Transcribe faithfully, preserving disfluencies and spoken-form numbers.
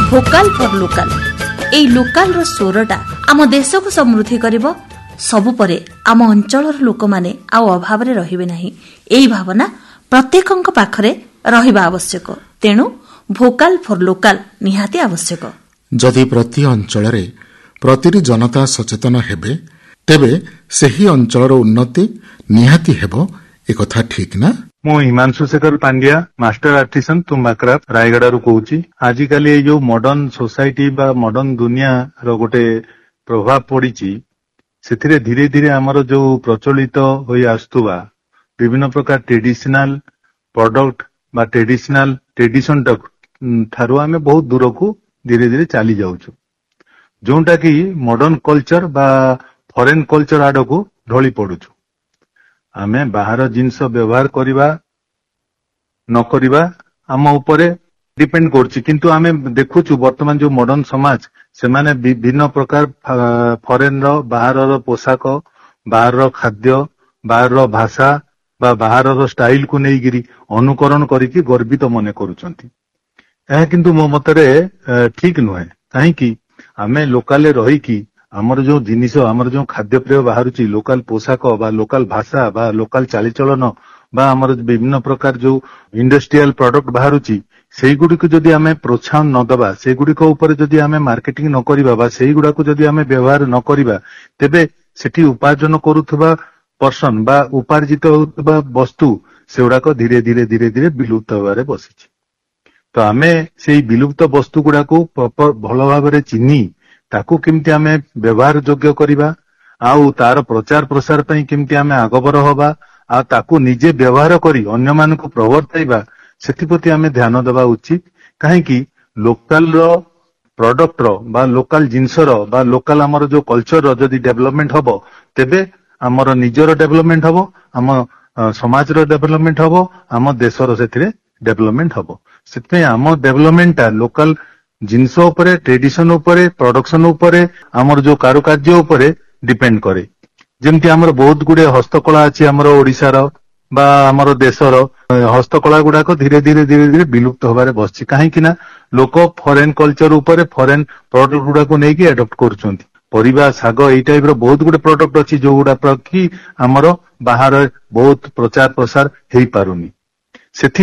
Vocal for local এই local ର ସ୍ୱରଟା ଆମ ଦେଶକୁ ସମୃଦ୍ଧି କରିବ। ସବୁପରେ ଆମ ଅଞ୍ଚଳର ଲୋକମାନେ ଆଉ ଅଭାବରେ ରହିବେ ନାହିଁ, ଏହି ଭାବନା ପ୍ରତ୍ୟେକଙ୍କ ପାଖରେ ରହିବା ଆବଶ୍ୟକ। ତେଣୁ ଭୋକାଲ ଫର ଲୋକାଲ ନିହାତି ଆବଶ୍ୟକ। ଯଦି ପ୍ରତି ଅଞ୍ଚଳରେ ପ୍ରତିଟି ଜନତା ସଚେତନ ହେବେ, ତେବେ ସେହି ଅଞ୍ଚଳର ଉନ୍ନତି ନିହାତି ହେବ, ଏକଥା ଠିକ ନା? ମୁଁ ହିମାଂଶୁ ଶେଖର ପାଣ୍ଡିଆ, ମାଷ୍ଟର ଆର୍ଟିସନ ତୁମ୍ବାକ୍ରାଫ୍ଟ ରାୟଗଡାରୁ କହୁଛି। ଆଜିକାଲି ଏଇ ଯୋଉ ମଡର୍ଣ୍ଣ ସୋସାଇଟି ବା ମଡର୍ଣ୍ଣ ଦୁନିଆର ଗୋଟେ ପ୍ରଭାବ ପଡିଛି, ସେଥିରେ ଧୀରେ ଧୀରେ ଆମର ଯୋଉ ପ୍ରଚଳିତ ହୋଇ ଆସୁଥିବା ବିଭିନ୍ନ ପ୍ରକାର ଟ୍ରେଡିସନାଲ ପ୍ରଡକ୍ଟ ବା ଟ୍ରେଡିସନାଲ ଟ୍ରେଡିସନ ଠାରୁ ଆମେ ବହୁତ ଦୂରକୁ ଧୀରେ ଧୀରେ ଚାଲି ଯାଉଛୁ, ଯୋଉଟା କି ମଡର୍ଣ୍ଣ କଲଚର ବା ଫରେନ କଲଚର ଆଡକୁ ଢଳି ପଡୁଛୁ। ଆମେ ବାହାର ଜିନିଷ ବ୍ୟବହାର କରିବା ନ କରିବା ଆମ ଉପରେ ଡିପେଣ୍ଡ କରୁଛି, କିନ୍ତୁ ଆମେ ଦେଖୁଛୁ ବର୍ତ୍ତମାନ ଯୋଉ ମଡର୍ଣ୍ଣ ସମାଜ, ସେମାନେ ବିଭିନ୍ନ ପ୍ରକାର ଫରେନର ବାହାରର ପୋଷାକ, ବାହାରର ଖାଦ୍ୟ, ବାହାରର ଭାଷା ବା ବାହାରର ଷ୍ଟାଇଲକୁ ନେଇକିରି ଅନୁକରଣ କରିକି ଗର୍ବିତ ମନେ କରୁଛନ୍ତି। ଏହା କିନ୍ତୁ ମୋ ମତରେ ଠିକ ନୁହେଁ। କାହିଁକି? ଆମେ ଲୋକାଲରେ ରହିକି ଆମର ଯୋଉ ଜିନିଷ, ଆମର ଯୋଉ ଖାଦ୍ୟପେୟ ବାହାରୁଛି, ଲୋକାଲ ପୋଷାକ ବା ଲୋକାଲ ଭାଷା ବା ଲୋକାଲ ଚାଲିଚଳନ ବା ଆମର ବିଭିନ୍ନ ପ୍ରକାର ଯୋଉ ଇଣ୍ଡଷ୍ଟ୍ରିଆଲ ପ୍ରଡକ୍ଟ ବାହାରୁଛି, ସେଇଗୁଡିକୁ ଯଦି ଆମେ ପ୍ରୋତ୍ସାହନ ନ ଦେବା, ସେଇଗୁଡିକ ଉପରେ ଯଦି ଆମେ ମାର୍କେଟିଂ ନ କରିବା ବା ସେଇଗୁଡାକୁ ଯଦି ଆମେ ବ୍ୟବହାର ନ କରିବା, ତେବେ ସେଠି ଉପାର୍ଜନ କରୁଥିବା ପର୍ସନ ବା ଉପାର୍ଜିତ ହେଉଥିବା ବସ୍ତୁ ସେଗୁଡାକ ଧୀରେ ଧୀରେ ଧୀରେ ଧୀରେ ବିଲୁପ୍ତ ହେବାରେ ବସିଛି। ତ ଆମେ ସେଇ ବିଲୁପ୍ତ ବସ୍ତୁ ଗୁଡାକୁ ପ୍ରପର ଭଲ ଭାବରେ ଚିହ୍ନି ତାକୁ କେମିତି ଆମେ ବ୍ୟବହାର ଯୋଗ୍ୟ କରିବା, ଆଉ ତାର ପ୍ରଚାର ପ୍ରସାର ପାଇଁ କେମିତି ଆମେ ଆଗଭର ହବା, ଆଉ ତାକୁ ନିଜେ ବ୍ୟବହାର କରି ଅନ୍ୟମାନଙ୍କୁ ପ୍ରବର୍ତ୍ତାଇବା, ସେଥିପ୍ରତି ଆମେ ଧ୍ୟାନ ଦେବା ଉଚିତ। କାହିଁକି? ଲୋକାଲର ପ୍ରଡକ୍ଟର ବା ଲୋକାଲ ଜିନିଷର ବା ଲୋକାଲ ଆମର ଯୋଉ କଲଚରର ଯଦି ଡେଭଲପମେଣ୍ଟ ହବ, ତେବେ ଆମର ନିଜର ଡେଭଲପମେଣ୍ଟ ହବ, ଆମ ସମାଜର ଡେଭଲପମେଣ୍ଟ ହବ, ଆମ ଦେଶର ସେଥିରେ ଡେଭଲପମେଣ୍ଟ ହବ। ସେଥିପାଇଁ ଆମ ଡେଭଲପମେଣ୍ଟଟା ଲୋକାଲ ଜିନିଷ ଉପରେ, ଟ୍ରେଡିସନ ଉପରେ, ପ୍ରଡକ୍ସନ ଉପରେ, ଆମର ଯୋଉ କାରୁକାର୍ଯ୍ୟ ଉପରେ ଡିପେଣ୍ଡ କରେ। ଯେମିତି ଆମର ବହୁତ ଗୁଡେ ହସ୍ତକଳା ଅଛି ଆମର ଓଡିଶାର ବା ଆମର ଦେଶର, ହସ୍ତକଳା ଗୁଡାକ ଧୀରେ ଧୀରେ ଧୀରେ ଧୀରେ ବିଲୁପ୍ତ ହେବାରେ ବସିଛି। କାହିଁକି ନା ଲୋକ ଫରେନ କଲଚର ଉପରେ ଫରେନ ପ୍ରଡକ୍ଟ ଗୁଡାକୁ ନେଇକି ଆଡପ୍ଟ କରୁଛନ୍ତି। ପରିବା, ଶାଗ, ଏଇ ଟାଇପର ବହୁତ ଗୁଡେ ପ୍ରଡକ୍ଟ ଅଛି ଯୋଉଗୁଡା କି ଆମର ବାହାରେ ବହୁତ ପ୍ରଚାର ପ୍ରସାର ହେଇପାରୁନି। ସେଥି